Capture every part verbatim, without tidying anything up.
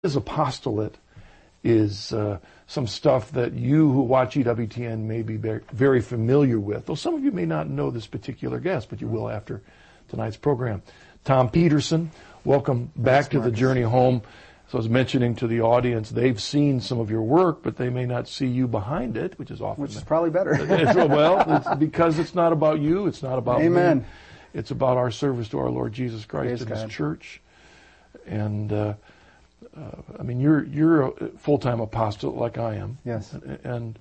His apostolate is uh, some stuff that you who watch E W T N may be very familiar with, though some of you may not know this particular guest, but you will after tonight's program. Tom Peterson, welcome back to the Journey Home. So I was mentioning to the audience, they've seen some of your work, but they may not see you behind it, which is often... Which is probably better. it's, well, it's because it's not about you, it's not about Amen. me. It's about our service to our Lord Jesus Christ and His church. And, uh, uh, I mean, you're you're a full-time apostle like I am. Yes. And,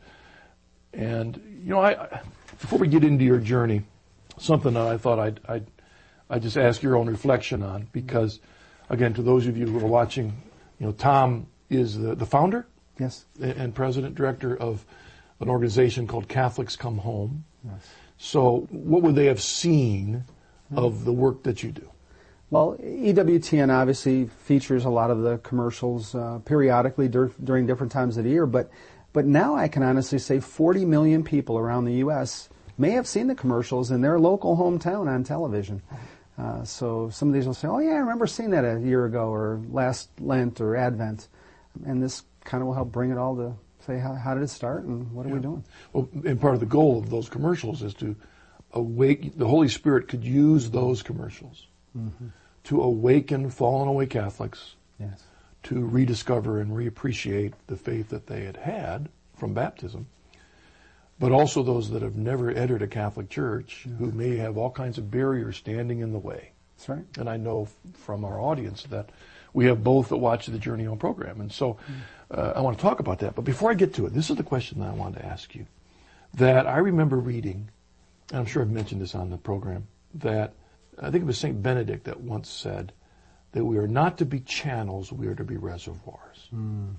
and you know, I before we get into your journey, something that I thought I'd, I'd, I'd just ask your own reflection on, because, again, to those of you who are watching, you know, Tom is the, the founder yes. and president, director of an organization called Catholics Come Home. Yes. So what would they have seen of the work that you do? Well, E W T N obviously features a lot of the commercials uh, periodically dur- during different times of the year, but but now I can honestly say forty million people around the U S may have seen the commercials in their local hometown on television. Uh, so some of these will say, oh yeah, I remember seeing that a year ago or last Lent or Advent. And this kind of will help bring it all to say, how, how did it start and what are yeah. we doing? Well, and part of the goal of those commercials is to awake, the Holy Spirit could use those commercials mm-hmm. to awaken fallen away Catholics yes. to rediscover and reappreciate the faith that they had had from baptism, but also those that have never entered a Catholic church mm-hmm. who may have all kinds of barriers standing in the way. That's right. And I know from our audience that we have both that watch the Journey Home program. And so uh, I want to talk about that. But before I get to it, this is the question that I wanted to ask you. That I remember reading, and I'm sure I've mentioned this on the program, that I think it was Saint Benedict that once said that we are not to be channels, we are to be reservoirs. Mm.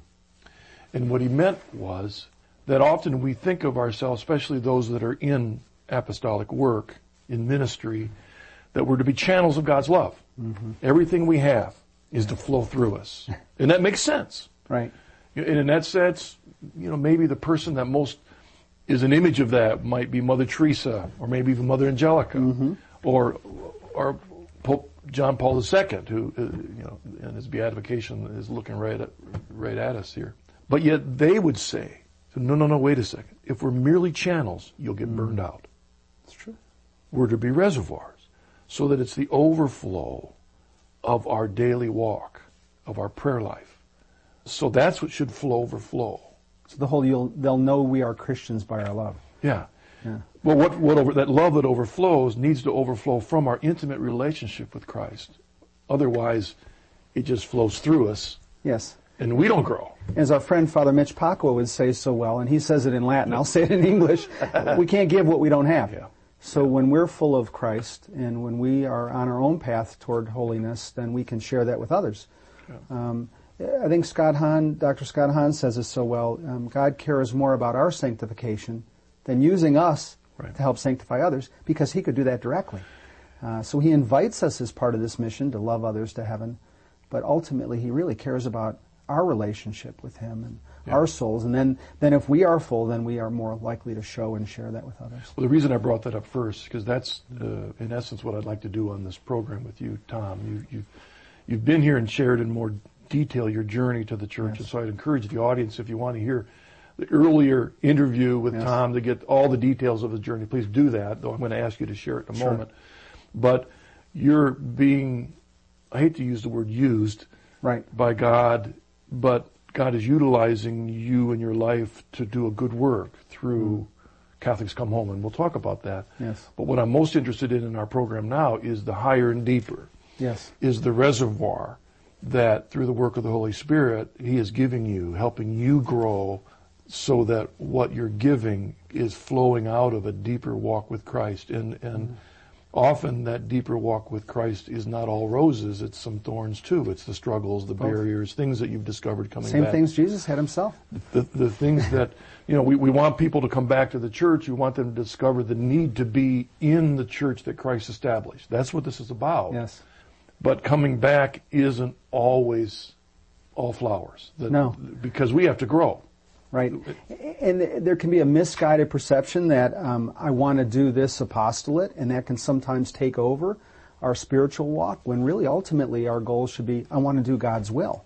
And what he meant was that often we think of ourselves, especially those that are in apostolic work, in ministry, that we're to be channels of God's love. Mm-hmm. Everything we have is to flow through us. And that makes sense. Right. And in that sense, you know, maybe the person that most is an image of that might be Mother Teresa, or maybe even Mother Angelica, mm-hmm. or or Pope John Paul the Second, who, uh, you know, in his beatification is looking right at, right at us here. But yet they would say, no, no, no, wait a second. If we're merely channels, you'll get mm. burned out. That's true. We're to be reservoirs, so that it's the overflow of our daily walk, of our prayer life. So that's what should flow overflow. So the whole, you'll, they'll know we are Christians by our love. Yeah. Yeah. Well, what, what over, that love that overflows needs to overflow from our intimate relationship with Christ. Otherwise, it just flows through us. Yes. And we don't grow. As our friend Father Mitch Pacwa would say so well, and he says it in Latin, I'll say it in English, we can't give what we don't have. Yeah. So when we're full of Christ and when we are on our own path toward holiness, then we can share that with others. Yeah. Um, I think Scott Hahn, Doctor Scott Hahn says it so well. Um, God cares more about our sanctification than using us right. to help sanctify others, because He could do that directly. Uh, so He invites us as part of this mission to love others to heaven, but ultimately He really cares about our relationship with Him and yeah. our souls. And then, then if we are full, then we are more likely to show and share that with others. Well, the reason I brought that up first, because that's uh, in essence what I'd like to do on this program with you, Tom. You, you've, you've been here and shared in more detail your journey to the church. Yes. And so I'd encourage the audience, if you want to hear the earlier interview with yes. Tom to get all the details of his journey, please do that, though I'm going to ask you to share it in a sure. moment. But you're being, I hate to use the word used, right. by God, but God is utilizing you in your life to do a good work through mm. Catholics Come Home, and we'll talk about that. Yes. But what I'm most interested in in our program now is the higher and deeper. Yes. Is the reservoir that through the work of the Holy Spirit, He is giving you, helping you grow, so that what you're giving is flowing out of a deeper walk with Christ. And, and mm. often that deeper walk with Christ is not all roses, it's some thorns too. It's the struggles, the Both. barriers, things that you've discovered coming Same back. Same things Jesus had Himself. The, the things that, you know, we, we want people to come back to the church. We want them to discover the need to be in the church that Christ established. That's what this is about. Yes. But coming back isn't always all flowers. The, no. Because we have to grow. Right. And there can be a misguided perception that um, I want to do this apostolate, and that can sometimes take over our spiritual walk, when really ultimately our goal should be, I want to do God's will.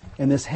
And this